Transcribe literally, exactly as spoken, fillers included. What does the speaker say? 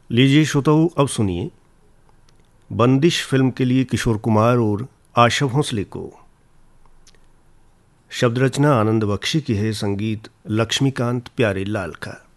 लीजिए श्रोताओ, अब सुनिए बंदिश फिल्म के लिए किशोर कुमार और आशा भोसले को। शब्द रचना आनंद बख्शी की है, संगीत लक्ष्मीकांत प्यारेलाल का।